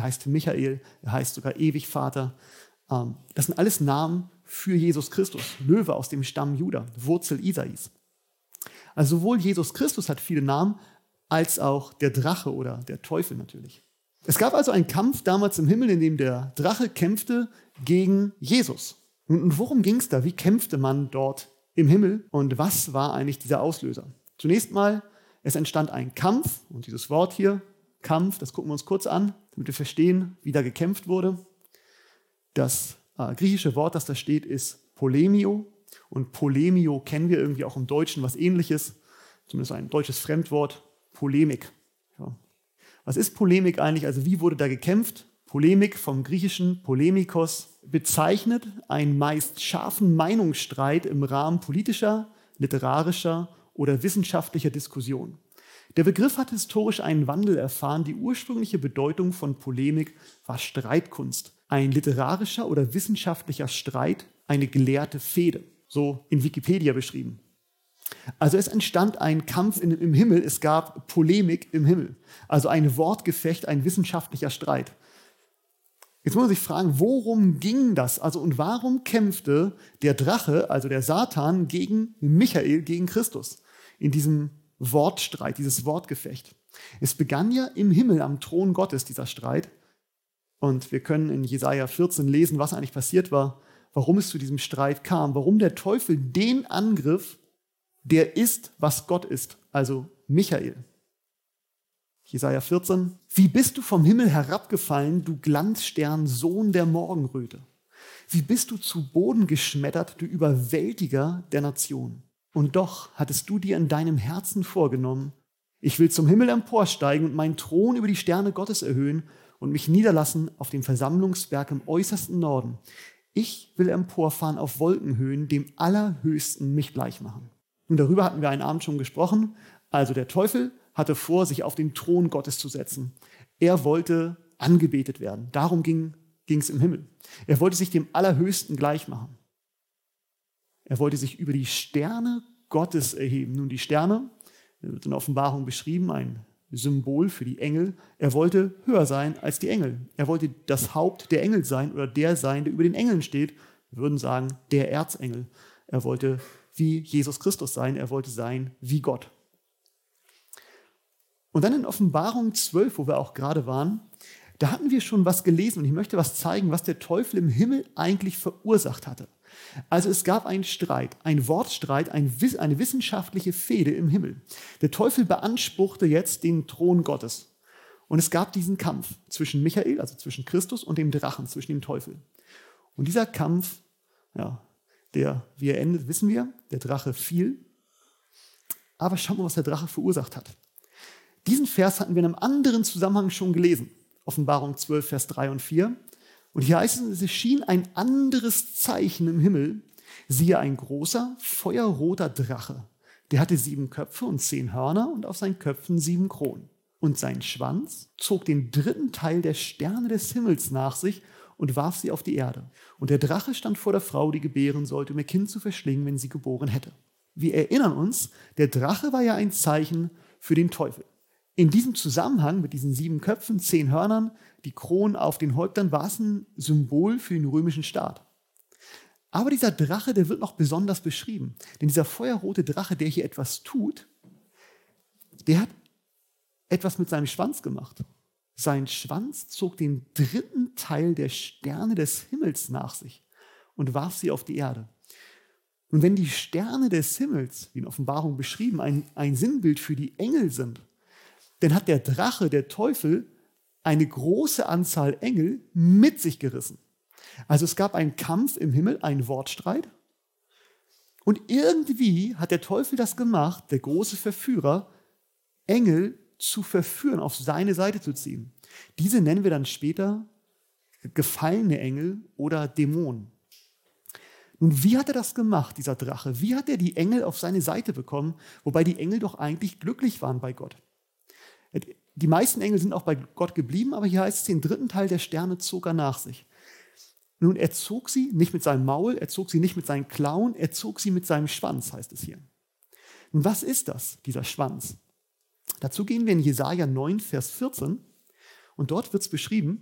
heißt Michael, er heißt sogar Ewigvater. Das sind alles Namen für Jesus Christus, Löwe aus dem Stamm Juda, Wurzel Isais. Also sowohl Jesus Christus hat viele Namen, als auch der Drache oder der Teufel natürlich. Es gab also einen Kampf damals im Himmel, in dem der Drache kämpfte gegen Jesus. Und worum ging es da? Wie kämpfte man dort im Himmel? Und was war eigentlich dieser Auslöser? Zunächst mal, es entstand ein Kampf. Und dieses Wort hier, Kampf, das gucken wir uns kurz an, damit wir verstehen, wie da gekämpft wurde. Das griechische Wort, das da steht, ist Polemio. Und Polemio kennen wir irgendwie auch im Deutschen was Ähnliches. Zumindest ein deutsches Fremdwort, Polemik. Ja. Was ist Polemik eigentlich? Also wie wurde da gekämpft? Polemik vom griechischen Polemikos bezeichnet einen meist scharfen Meinungsstreit im Rahmen politischer, literarischer oder wissenschaftlicher Diskussion. Der Begriff hat historisch einen Wandel erfahren. Die ursprüngliche Bedeutung von Polemik war Streitkunst. Ein literarischer oder wissenschaftlicher Streit, eine gelehrte Fehde. So in Wikipedia beschrieben. Also es entstand ein Kampf im Himmel, es gab Polemik im Himmel. Also ein Wortgefecht, ein wissenschaftlicher Streit. Jetzt muss man sich fragen, worum ging das? Also und warum kämpfte der Drache, also der Satan, gegen Michael, gegen Christus in diesem Wortstreit, dieses Wortgefecht? Es begann ja im Himmel am Thron Gottes, dieser Streit. Und wir können in Jesaja 14 lesen, was eigentlich passiert war, warum es zu diesem Streit kam, warum der Teufel den angriff, der ist, was Gott ist, also Michael. Jesaja 14. Wie bist du vom Himmel herabgefallen, du Glanzstern, Sohn der Morgenröte? Wie bist du zu Boden geschmettert, du Überwältiger der Nationen? Und doch hattest du dir in deinem Herzen vorgenommen, ich will zum Himmel emporsteigen und meinen Thron über die Sterne Gottes erhöhen und mich niederlassen auf dem Versammlungsberg im äußersten Norden. Ich will emporfahren auf Wolkenhöhen, dem Allerhöchsten mich gleich machen. Und darüber hatten wir einen Abend schon gesprochen. Also der Teufel hatte vor, sich auf den Thron Gottes zu setzen. Er wollte angebetet werden. Darum ging es im Himmel. Er wollte sich dem Allerhöchsten gleich machen. Er wollte sich über die Sterne Gottes erheben. Nun, die Sterne, wird in der Offenbarung beschrieben, ein Symbol für die Engel. Er wollte höher sein als die Engel. Er wollte das Haupt der Engel sein oder der sein, der über den Engeln steht. Wir würden sagen, der Erzengel. Er wollte wie Jesus Christus sein. Er wollte sein wie Gott. Und dann in Offenbarung 12, wo wir auch gerade waren, da hatten wir schon was gelesen und ich möchte was zeigen, was der Teufel im Himmel eigentlich verursacht hatte. Also es gab einen Streit, einen Wortstreit, eine wissenschaftliche Fehde im Himmel. Der Teufel beanspruchte jetzt den Thron Gottes. Und es gab diesen Kampf zwischen Michael, also zwischen Christus und dem Drachen, zwischen dem Teufel. Und dieser Kampf, wie er endet, wissen wir, der Drache fiel. Aber schauen wir mal, was der Drache verursacht hat. Diesen Vers hatten wir in einem anderen Zusammenhang schon gelesen. Offenbarung 12, Vers 3 und 4. Und hier heißt es erschien ein anderes Zeichen im Himmel. Siehe, ein großer, feuerroter Drache. Der hatte 7 Köpfe und 10 Hörner und auf seinen Köpfen 7 Kronen. Und sein Schwanz zog den 3. Teil der Sterne des Himmels nach sich und warf sie auf die Erde. Und der Drache stand vor der Frau, die gebären sollte, um ihr Kind zu verschlingen, wenn sie geboren hätte. Wir erinnern uns, der Drache war ja ein Zeichen für den Teufel. In diesem Zusammenhang mit diesen 7 Köpfen, 10 Hörnern, die Kronen auf den Häuptern, war es ein Symbol für den römischen Staat. Aber dieser Drache, der wird noch besonders beschrieben. Denn dieser feuerrote Drache, der hier etwas tut, der hat etwas mit seinem Schwanz gemacht. Sein Schwanz zog den 3. Teil der Sterne des Himmels nach sich und warf sie auf die Erde. Und wenn die Sterne des Himmels, wie in Offenbarung beschrieben, ein Sinnbild für die Engel sind, dann hat der Drache, der Teufel, eine große Anzahl Engel mit sich gerissen. Also es gab einen Kampf im Himmel, einen Wortstreit. Und irgendwie hat der Teufel das gemacht, der große Verführer, Engel zu verführen, auf seine Seite zu ziehen. Diese nennen wir dann später gefallene Engel oder Dämonen. Nun, wie hat er das gemacht, dieser Drache? Wie hat er die Engel auf seine Seite bekommen, wobei die Engel doch eigentlich glücklich waren bei Gott? Die meisten Engel sind auch bei Gott geblieben, aber hier heißt es, den 3. Teil der Sterne zog er nach sich. Nun, er zog sie nicht mit seinem Maul, er zog sie nicht mit seinen Klauen, er zog sie mit seinem Schwanz, heißt es hier. Nun, was ist das, dieser Schwanz? Dazu gehen wir in Jesaja 9, Vers 14 und dort wird es beschrieben,